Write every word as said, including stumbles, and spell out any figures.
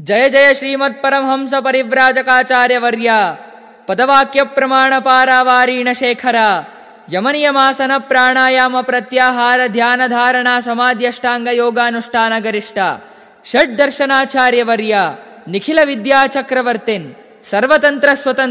ಜಯ ಜಯ ಶ್ರೀಮತ್ ಪರಮಹಂಸ ಪರಿವ್ರಾಜಕಾಚಾರ್ಯವರ್ಯ ಪದವಾಕ್ಯ ಪ್ರಮಾಣ ಪಾರಾವಾರೀಣ ಶೇಖರ ಯಮನಿಯಮಾಸನ ಪ್ರಾಣಾಯಾಮ ಪ್ರತ್ಯಾಹಾರ ಧ್ಯಾನ ಧಾರಣಾ ಸಮಾಧ್ಯಷ್ಟಾಂಗ ಯೋಗಾನುಷ್ಠಾನ ಗರಿಷ್ಠ ಷಡ್ ದರ್ಶನಾಚಾರ್ಯವರ್ಯ ನಿಖಿಲ ವಿದ್ಯಾ ಚಕ್ರವರ್ತಿನ್ ಸರ್ವತಂತ್ರ ಸ್ವತಂತ್ರ